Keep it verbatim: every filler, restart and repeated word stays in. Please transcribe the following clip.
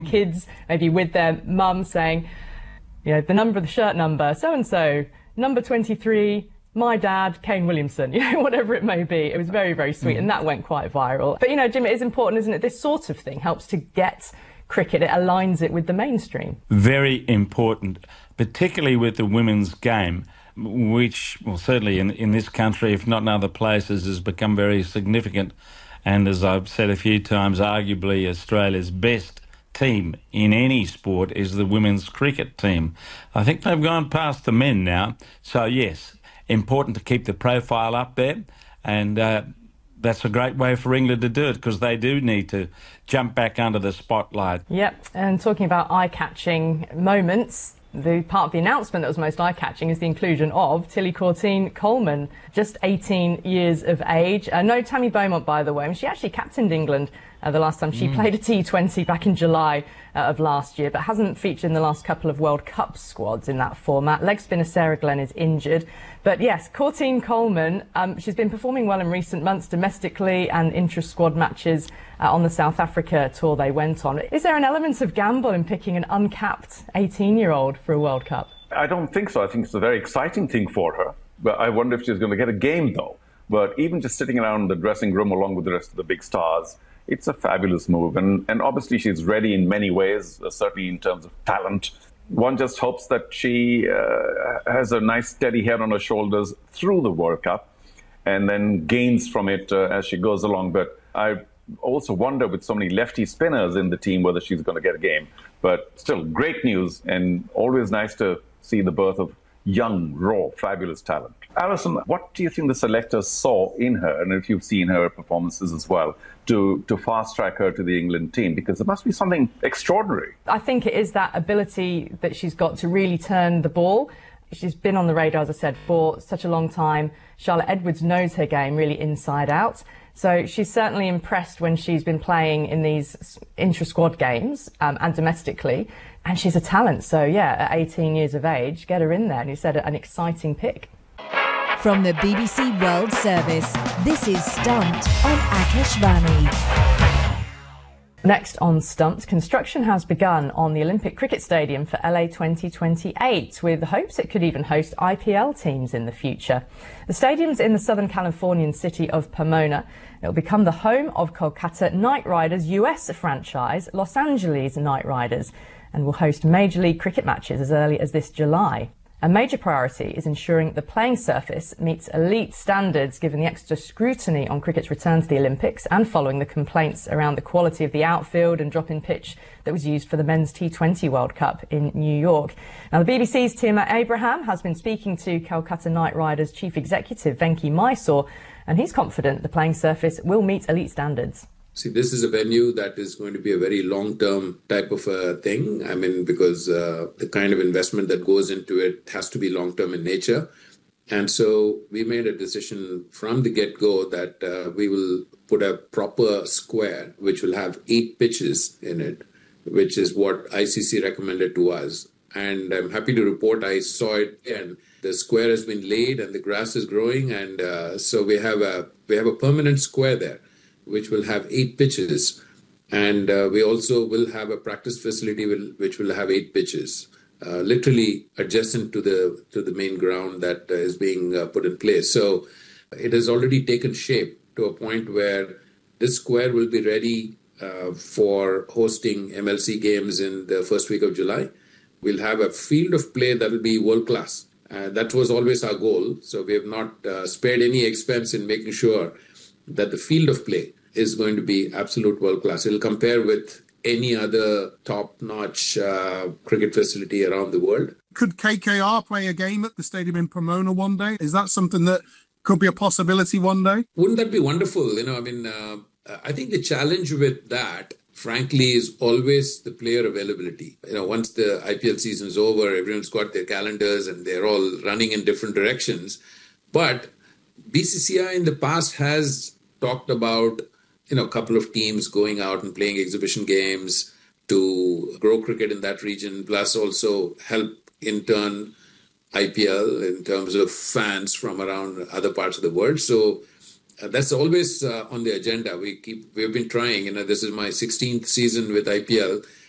Kids maybe with their mum saying, you know, the number of the shirt number, so-and-so, number twenty-three, my dad, Kane Williamson, you know, whatever it may be. It was very, very sweet, mm. and that went quite viral. But, you know, Jim, it is important, isn't it? This sort of thing helps to get cricket. It aligns it with the mainstream. Very important, particularly with the women's game, which, well, certainly in, in this country, if not in other places, has become very significant. And as I've said a few times, arguably Australia's best team in any sport is the women's cricket team. I think they've gone past the men now. So, yes, important to keep the profile up there. And uh, that's a great way for England to do it, because they do need to jump back under the spotlight. Yep, and talking about eye-catching moments, the part of the announcement that was most eye-catching is the inclusion of Tilly Courtine-Coleman, just eighteen years of age. Uh, no Tammy Beaumont, by the way. I mean, she actually captained England uh, the last time she mm. played a T twenty back in July uh, of last year, but hasn't featured in the last couple of World Cup squads in that format. Leg spinner Sarah Glenn is injured. But yes, Courtine-Coleman, um, she's been performing well in recent months domestically and intra-squad matches uh, on the South Africa tour they went on. Is there an element of gamble in picking an uncapped eighteen-year-old for a World Cup? I don't think so. I think it's a very exciting thing for her. But I wonder if she's going to get a game, though. But even just sitting around the dressing room along with the rest of the big stars, it's a fabulous move. And, and obviously she's ready in many ways, uh, certainly in terms of talent. One just hopes that she uh, has a nice steady head on her shoulders through the World Cup and then gains from it uh, as she goes along. But I also wonder, with so many lefty spinners in the team, whether she's going to get a game. But still, great news, and always nice to see the birth of young, raw, fabulous talent. Alison, what do you think the selectors saw in her, and if you've seen her performances as well, to, to fast-track her to the England team? Because it must be something extraordinary. I think it is that ability that she's got to really turn the ball. She's been on the radar, as I said, for such a long time. Charlotte Edwards knows her game really inside out. So she's certainly impressed when she's been playing in these intra-squad games um, and domestically. And she's a talent. So, yeah, at eighteen years of age, get her in there. And you said an exciting pick. From the B B C World Service, this is Stumped on Akashvani. Next on Stumped, construction has begun on the Olympic Cricket Stadium for L A twenty twenty-eight, with hopes it could even host I P L teams in the future. The stadium's in the Southern Californian city of Pomona. It will become the home of Kolkata Knight Riders' U S franchise, Los Angeles Knight Riders, and will host Major League Cricket matches as early as this July. A major priority is ensuring the playing surface meets elite standards, given the extra scrutiny on cricket's return to the Olympics and following the complaints around the quality of the outfield and drop-in pitch that was used for the men's T twenty World Cup in New York. Now, the B B C's Tima Abraham has been speaking to Kolkata Knight Riders Chief Executive Venki Mysore, and he's confident the playing surface will meet elite standards. See, this is a venue that is going to be a very long-term type of a thing. I mean, because uh, the kind of investment that goes into it has to be long-term in nature. And so we made a decision from the get-go that uh, we will put a proper square, which will have eight pitches in it, which is what I C C recommended to us. And I'm happy to report I saw it, and the square has been laid and the grass is growing. And uh, so we have a we have a permanent square there, which will have eight pitches. And uh, we also will have a practice facility will, which will have eight pitches, uh, literally adjacent to the to the main ground that uh, is being uh, put in place. So it has already taken shape to a point where this square will be ready uh, for hosting M L C games in the first week of July. We'll have a field of play that will be world-class. Uh, that was always our goal. So we have not uh, spared any expense in making sure that the field of play is going to be absolute world-class. It'll compare with any other top-notch uh, cricket facility around the world. Could K K R play a game at the stadium in Pomona one day? Is that something that could be a possibility one day? Wouldn't that be wonderful? You know, I mean, uh, I think the challenge with that, frankly, is always the player availability. You know, once the I P L season is over, everyone's got their calendars and they're all running in different directions. But B C C I in the past has talked about, you know, a couple of teams going out and playing exhibition games to grow cricket in that region, plus also help in turn I P L in terms of fans from around other parts of the world. So uh, that's always uh, on the agenda. We keep, we've been trying, you know, this is my sixteenth season with I P L.